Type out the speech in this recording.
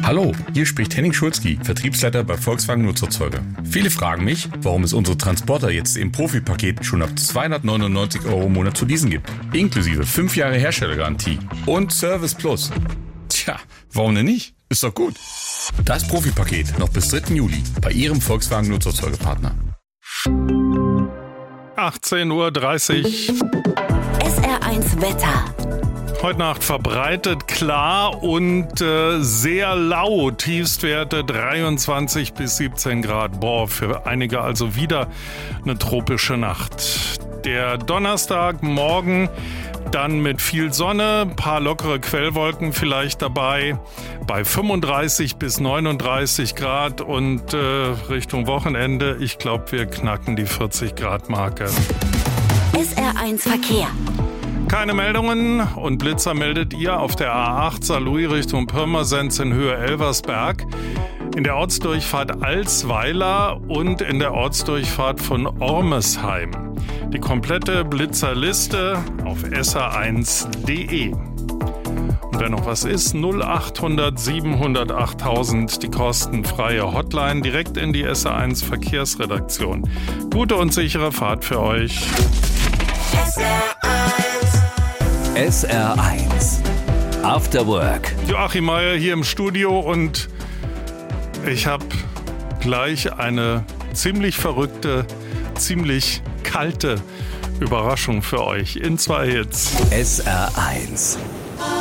Hallo, hier spricht Henning Schulzki, Vertriebsleiter bei Volkswagen Nutzerzeuge. Viele fragen mich, warum es unsere Transporter jetzt im Profipaket schon ab 299 € im Monat zu leasen gibt. Inklusive 5 Jahre Herstellergarantie und Service Plus. Tja, warum denn nicht? Ist doch gut. Das Profipaket noch bis 3. Juli bei Ihrem Volkswagen Nutzerzeugepartner. 18:30 Uhr. SR1 Wetter. Heute Nacht verbreitet, klar und sehr laut. Tiefstwerte 23 bis 17 Grad. Boah, für einige also wieder eine tropische Nacht. Der Donnerstagmorgen dann mit viel Sonne, ein paar lockere Quellwolken vielleicht dabei, bei 35 bis 39 Grad und Richtung Wochenende, ich glaube, wir knacken die 40 Grad Marke. SR1 Verkehr. Keine Meldungen und Blitzer meldet ihr auf der A8 Saarlouis Richtung Pirmasens in Höhe Elversberg, in der Ortsdurchfahrt Alsweiler und in der Ortsdurchfahrt von Ormesheim. Die komplette Blitzerliste auf sr1.de. Und wenn noch was ist, 0800 700 8000, die kostenfreie Hotline direkt in die SR1 Verkehrsredaktion. Gute und sichere Fahrt für euch. SR1 After Work. Joachim Meier hier im Studio und ich habe gleich eine ziemlich verrückte, ziemlich kalte Überraschung für euch in 2 Hits. SR1